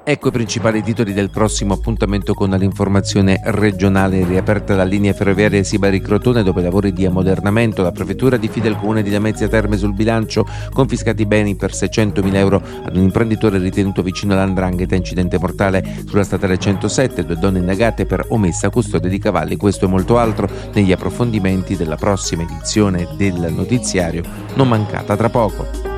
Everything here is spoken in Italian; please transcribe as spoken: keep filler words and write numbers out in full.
Ecco i principali titoli del prossimo appuntamento con l'informazione regionale. Riaperta la linea ferroviaria Sibari-Crotone dopo i lavori di ammodernamento. La prefettura diffida il comune di Lamezia Terme sul bilancio, confiscati beni per seicentomila euro ad un imprenditore ritenuto vicino all''ndrangheta. Incidente mortale sulla statale centosette, due donne indagate per omessa custodia di cavalli. Questo e molto altro negli approfondimenti della prossima edizione del notiziario, non mancata tra poco.